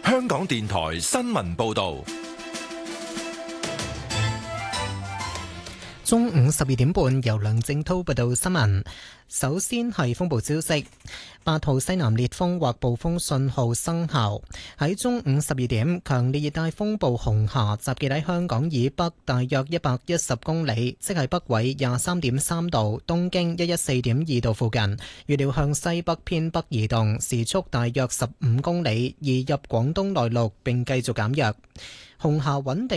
香港電台新聞報道。 中午12點半，由梁正滔報道新聞。首先係風暴消息，8號西南烈風或暴風信號生效。喺中午12點，強烈熱帶風暴紅霞集結喺香港以北大約110公里，即係北緯23.3度、東經114.2度附近。預料向西北偏北移動，時速大約15公里，移入廣東內陸並繼續減弱。紅霞穩定